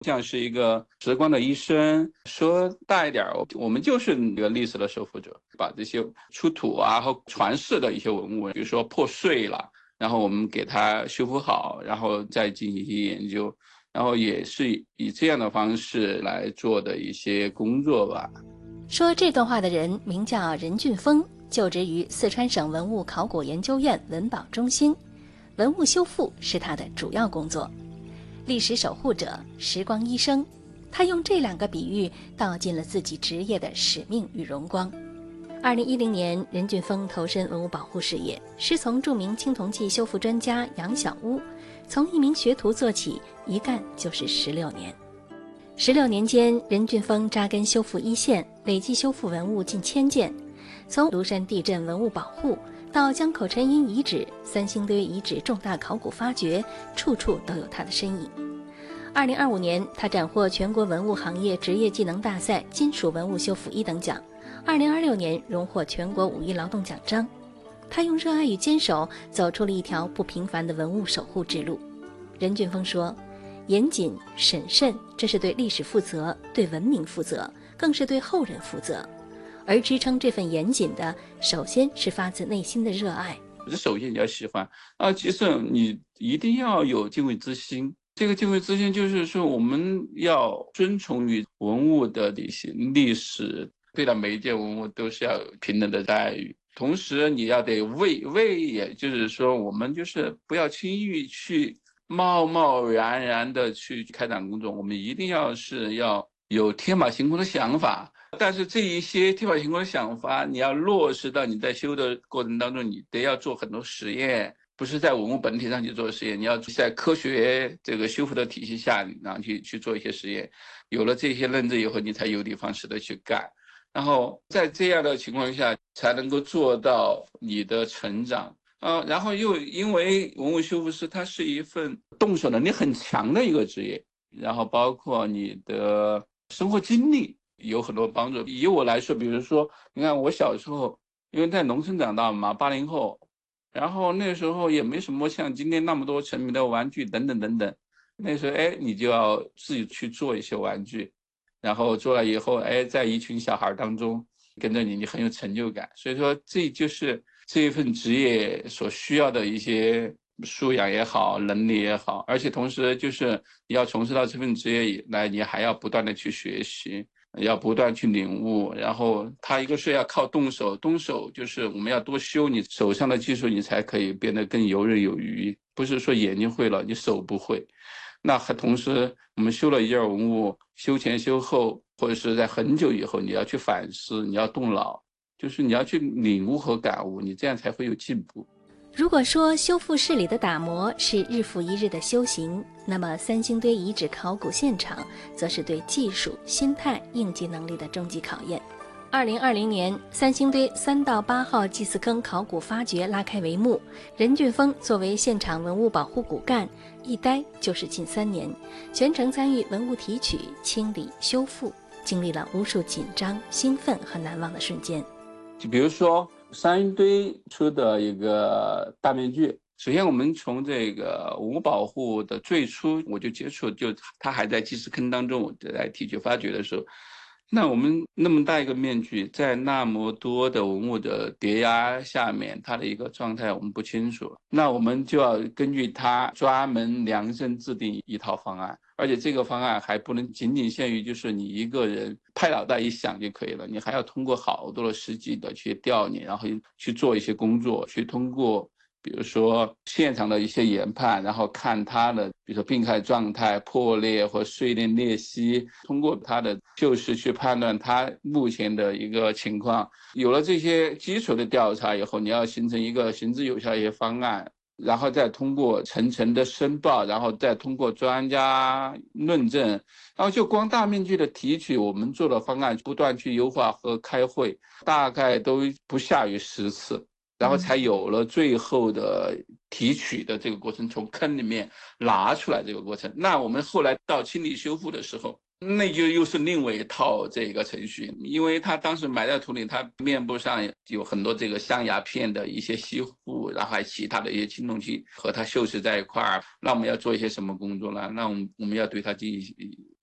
像是一个时光的医生。说大一点，我们就是那个历史的守护者，把这些出土啊和传世的一些文物，比如说破碎了，然后我们给它修复好，然后再进行一些研究，然后也是以这样的方式来做的一些工作吧。 说这段话的人名叫任俊峰，就职于四川省文物考古研究院文保中心，文物修复是他的主要工作。历史守护者，时光医生，他用这两个比喻道尽了自己职业的使命与荣光。2010年，任俊峰投身文物保护事业，师从著名青铜器修复专家杨小屋，从一名学徒做起，一干就是16年。16年间，任俊峰扎根修复一线，累计修复文物近1000件。从庐山地震文物保护到江口沉银遗址、三星堆遗址重大考古发掘，处处都有他的身影。2025年，他斩获全国文物行业职业技能大赛金属文物修复1等奖。2026年，荣获全国5一劳动奖章。他用热爱与坚守，走出了一条不平凡的文物守护之路。任俊峰说，严谨审慎，这是对历史负责，对文明负责，更是对后人负责。而支撑这份严谨的，首先是发自内心的热爱。 首先你要喜欢啊，其次你一定要有敬畏之心。这个敬畏之心就是说，我们要遵从于文物的一些历史，对待每一件文物都是要有平等的待遇。同时你要得畏，也就是说，我们就是不要轻易去贸贸然然的去开展工作，我们一定要有天马行空的想法。但是这一些天马行空的想法，你要落实到你在修的过程当中，你得要做很多实验，不是在文物本体上去做实验，你要在科学这个修复的体系下，然后去做一些实验。有了这些认知以后，你才有的放矢的去干。然后在这样的情况下，才能够做到你的成长。然后又因为文物修复师他是一份动手能力很强的一个职业，然后包括你的生活经历有很多帮助。以我来说，比如说，你看我小时候，因为在农村长大嘛，80后，然后那时候也没什么像今天那么多沉迷的玩具等等等等。那时候，你就要自己去做一些玩具，然后做了以后，在一群小孩当中跟着你，你很有成就感。所以说，这就是这一份职业所需要的一些素养也好，能力也好，而且同时就是你要从事到这份职业以来，你还要不断的去学习，要不断去领悟。然后它一个是要靠动手，动手就是我们要多修你手上的技术，你才可以变得更游刃有余。不是说眼睛会了，你手不会。那和同时，我们修了一件文物，修前修后，或者是在很久以后，你要去反思，你要动脑，就是你要去领悟和感悟，你这样才会有进步。 如果说修复室里的打磨是日复一日的修行，那么三星堆遗址考古现场则是对技术、心态、应急能力的终极考验。2020年，三星堆3到8号祭祀坑考古发掘拉开帷幕，任俊峰作为现场文物保护骨干，一待就是近3年，全程参与文物提取、清理、修复，经历了无数紧张、兴奋和难忘的瞬间。 就比如说三星堆出的一个大面具，首先我们从这个文物保护的最初我就接触，就它还在祭祀坑当中，我在提取发掘的时候，那我们那么大一个面具，在那么多的文物的叠压下面，它的一个状态我们不清楚，那我们就要根据它专门量身制定一套方案。而且这个方案还不能仅仅限于就是你一个人拍脑袋一想就可以了，你还要通过好多的实际的去调研，然后去做一些工作，去通过比如说现场的一些研判，然后看它的比如说病态状态、破裂或碎裂裂隙，通过它的旧事去判断它目前的一个情况。有了这些基础的调查以后，你要形成一个行之有效的一些方案，然后再通过层层的申报，然后再通过专家论证，然后就光大面积的提取，我们做的方案不断去优化和开会，大概都不下于10次，然后才有了最后的提取的这个过程，从坑里面拿出来这个过程。那我们后来到清理修复的时候，那就又是另外一套这个程序，因为他当时埋在土里，他面部上有很多这个象牙片的一些吸附，然后还其他的一些青铜器和它锈蚀在一块儿。那我们要做一些什么工作呢？那我们要对它进行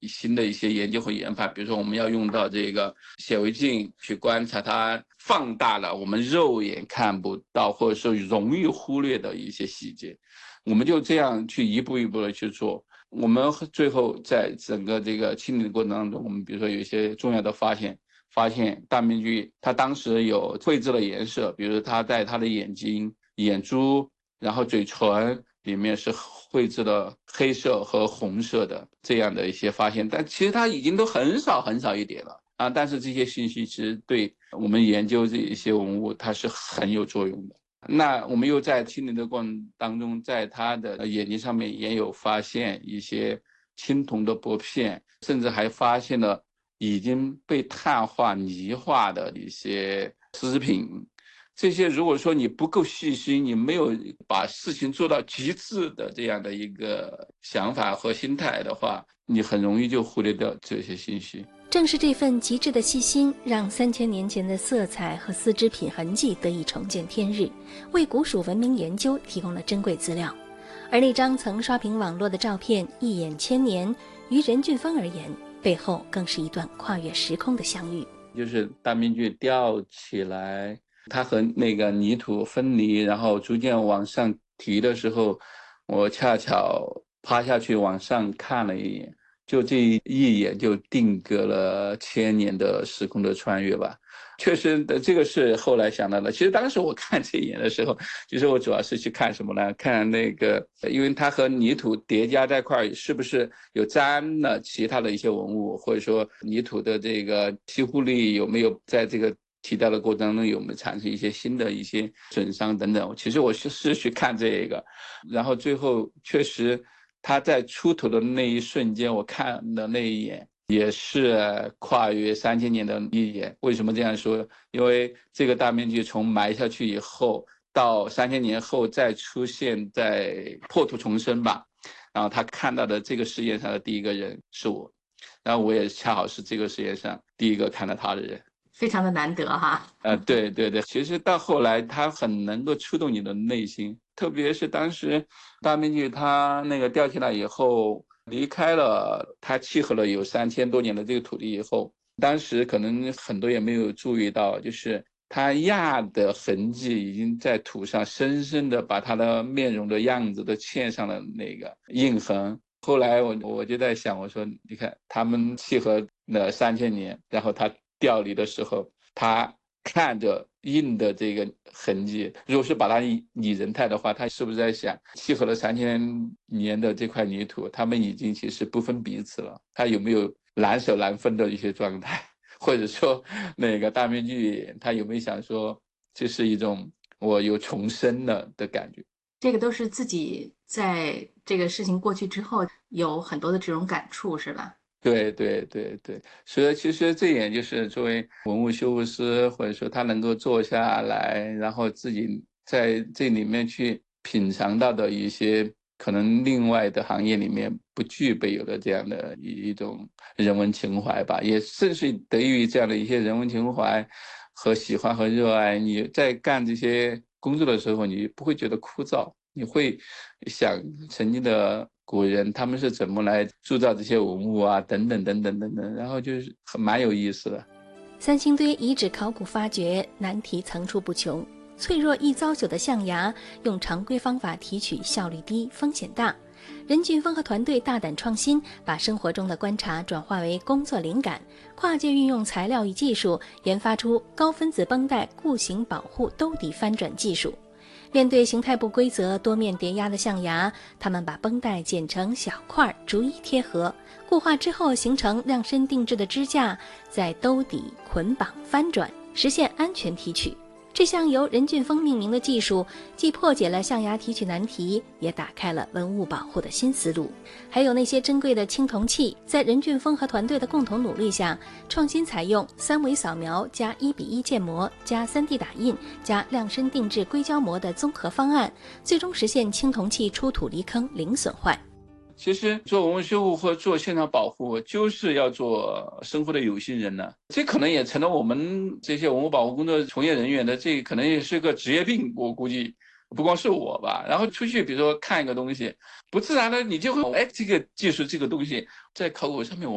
新的一些研究和研发，比如说我们要用到这个显微镜去观察它放大了我们肉眼看不到或者说容易忽略的一些细节，我们就这样去一步一步的去做。我们最后在整个这个清理的过程当中，我们比如说有一些重要的发现大面具它当时有绘制了颜色，比如它在它的眼睛、眼珠，然后嘴唇里面是绘制了黑色和红色的这样的一些发现，但其实它已经都很少很少一点了啊。但是这些信息其实对我们研究这一些文物它是很有作用的。那我们又在清理的过程当中，在他的眼睛上面也有发现一些青铜的薄片，甚至还发现了已经被碳化泥化的一些丝织品。这些如果说你不够细心，你没有把事情做到极致的这样的一个想法和心态的话，你很容易就忽略掉这些信息。 正是这份极致的细心，让3000年前的色彩和丝织品痕迹得以重见天日，为古蜀文明研究提供了珍贵资料。而那张曾刷屏网络的照片一眼千年，于任俊峰而言，背后更是一段跨越时空的相遇。 就是大面具吊起来，它和那个泥土分离，然后逐渐往上提的时候，我恰巧趴下去往上看了一眼，就这一眼就定格了1000年的时空的穿越吧。确实的，这个是后来想到的。其实当时我看这一眼的时候，其实我主要是去看什么呢？看那个，因为它和泥土叠加在一块，是不是有沾了其他的一些文物，或者说泥土的这个吸附力有没有在这个提到的过程当中有没有产生一些新的一些损伤等等。其实我是去看这个，然后最后确实它在出土的那一瞬间，我看的那一眼也是跨越3000年的一眼。为什么这样说？因为这个大面具从埋下去以后，到3000年后再出现在破土重生吧，然后他看到的这个世界上的第一个人是我，然后我也恰好是这个世界上第一个看到他的人。 非常的难得哈。 对对对，其实到后来他很能够触动你的内心，特别是当时大面具他那个掉下来以后，离开了他契合了有3000多年的这个土地以后，当时可能很多也没有注意到，就是他压的痕迹已经在土上深深的把他的面容的样子都嵌上了那个印痕。后来我就在想，我说你看他们契合了3000年，然后他调离的时候，他看着印的这个痕迹，如果是把它拟人态的话，他是不是在想契合了3000年的这块泥土，他们已经其实不分彼此了，他有没有难舍难分的一些状态？或者说那个大面具他有没有想说这是一种我有重生了的感觉？ 这个都是自己在这个事情过去之后有很多的这种感触，是吧？ 对对对对，所以其实这一点就是作为文物修复师，或者说他能够坐下来，然后自己在这里面去品尝到的一些可能另外的行业里面不具备有的这样的一种人文情怀吧。也正是得益于这样的一些人文情怀和喜欢和热爱，你在干这些工作的时候，你不会觉得枯燥，你会想曾经的古人他们是怎么来铸造这些文物啊，等等等等等等，然后就是蛮有意思的。 三星堆遗址考古发掘难题层出不穷，脆弱易遭朽的象牙用常规方法提取效率低，风险大。任俊峰和团队大胆创新，把生活中的观察转化为工作灵感，跨界运用材料与技术，研发出高分子绷带固形保护兜底翻转技术。面对形态不规则、多面叠压的象牙，他们把绷带剪成小块，逐一贴合，固化之后形成量身定制的支架，在兜底捆绑翻转，实现安全提取。这项由任俊峰命名的技术，既破解了象牙提取难题，也打开了文物保护的新思路。还有那些珍贵的青铜器，在任俊峰和团队的共同努力下，创新采用3维扫描加1:1建模加3D 打印加量身定制硅胶膜的综合方案，最终实现青铜器出土离坑零损坏。 其实做文物修复或做现场保护，就是要做生活的有心人呢。这可能也成了我们这些文物保护工作从业人员的，这可能也是个职业病。我估计不光是我吧。然后出去，比如说看一个东西，不自然的你就会，这个技术这个东西在考古上面我